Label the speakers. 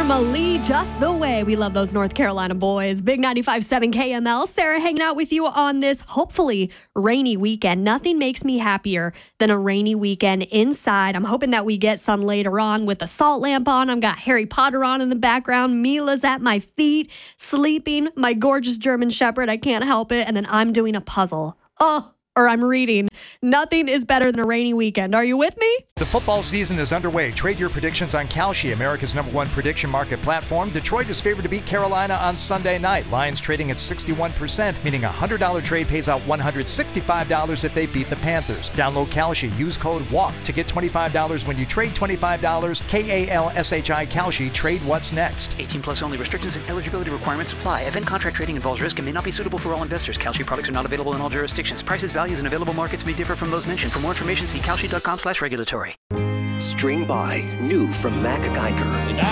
Speaker 1: Normally, just the way we love those North Carolina boys. Big 95.7 KML. Sarah hanging out with you on this, hopefully, rainy weekend. Nothing makes me happier than a rainy weekend inside. I'm hoping that we get sun later on with the salt lamp on. I've got Harry Potter on in the background. Mila's at my feet, sleeping. My gorgeous German Shepherd, I can't help it. And then I'm doing a puzzle. Or I'm reading. Nothing is better than a rainy weekend. Are you with me?
Speaker 2: The football season is underway. Trade your predictions on Kalshi, America's #1 prediction market platform. Detroit is favored to beat Carolina on Sunday night. Lions trading at 61%, meaning a $100 trade pays out $165 if they beat the Panthers. Download Kalshi. Use code WALK to get $25 when you trade $25. KALSHI Kalshi. Trade what's next.
Speaker 3: 18 plus only. Restrictions and eligibility requirements apply. Event contract trading involves risk and may not be suitable for all investors. Kalshi products are not available in all jurisdictions. Prices, values, and available markets may differ from those mentioned. For more information, see Kalshi.com/regulatory.
Speaker 4: String by new from Mac Geiger.